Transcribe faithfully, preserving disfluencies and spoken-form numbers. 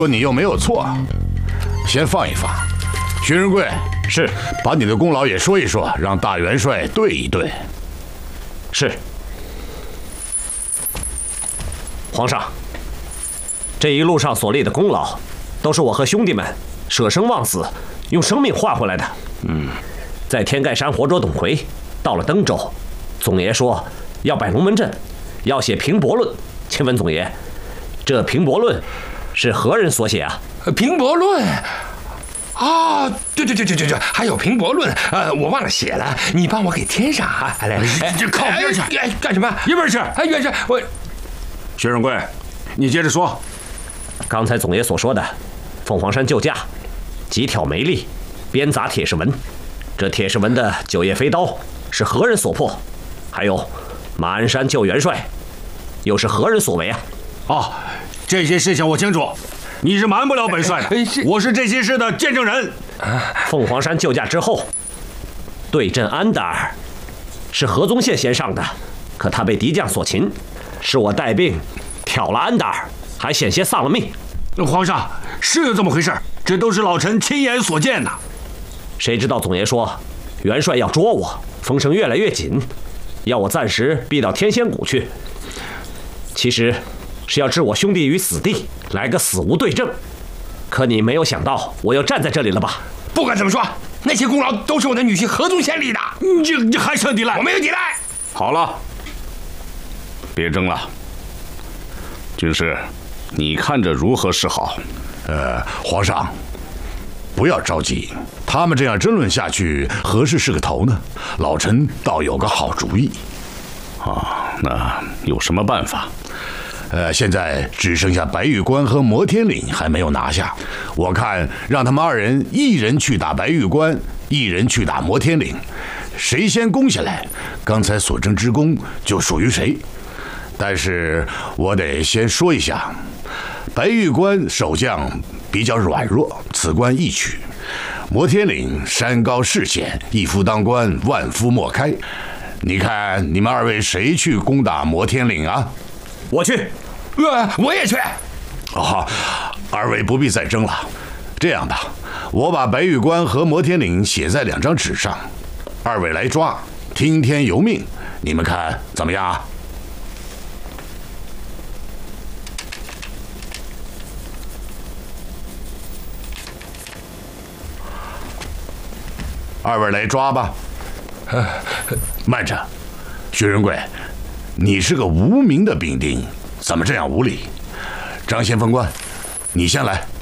说你又没有错，先放一放。薛仁贵， 是， 把你的功劳也说一说，让大元帅对一对。 是。皇上，这一路上所立的功劳，都是我和兄弟们舍生忘死，用生命换回来的。嗯，在天盖山活捉董回，到了登州，总爷说要摆龙门阵，要写平伯论。请问总爷，这平伯论是何人所写啊？ 平伯论。啊，对对对对对对，还有平伯论，呃，我忘了写了，你帮我给添上啊！来， 哎，这靠边去！ 哎，干什么？ 一边去！ 哎，元帅，我。 薛仁贵，你接着说。 刚才总爷所说的，凤凰山救驾，急挑梅笠，鞭砸铁石门，这铁石门的九叶飞刀是何人所破？还有马鞍山救元帅，又是何人所为啊？ 哦，这些事情我清楚。你是瞒不了本帅的，我是这些事的见证人。 凤凰山救驾之后，对阵安达尔，是何宗宪先上的，可他被敌将所擒，是我带兵挑了安达尔，还险些丧了命。 皇上，是有这么回事，这都是老臣亲眼所见的。 谁知道总爷说元帅要捉我，风声越来越紧，要我暂时避到天仙谷去。其实是要置我兄弟于死地，来个死无对证。可你没有想到，我又站在这里了吧？ 不管怎么说，那些功劳都是我的女婿何宗宪立的。 你这你还想抵赖？ 我没有抵赖。 好了，别争了。军师，你看着如何是好？ 呃，皇上，不要着急，他们这样争论下去，何事是个头呢？老臣倒有个好主意。 啊，那有什么办法？ 呃，现在只剩下白玉关和摩天岭还没有拿下，我看让他们二人一人去打白玉关，一人去打摩天岭，谁先攻下来，刚才所争之功就属于谁。但是我得先说一下，白玉关守将比较软弱，此关易取；摩天岭山高势险，一夫当关，万夫莫开。你看你们二位谁去攻打摩天岭啊？ 我去。 呃，我也去。 哦，二位不必再争了。这样吧，我把白玉关和摩天岭写在两张纸上，二位来抓，听天由命。你们看怎么样啊？二位来抓吧。慢着，薛仁贵，你是个无名的兵丁，怎么这样无礼？张先锋官，你先来。